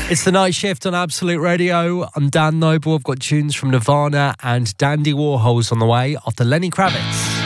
It's the night shift on Absolute Radio. I'm Dan Noble. I've got tunes from Nirvana and Dandy Warhols on the way after Lenny Kravitz.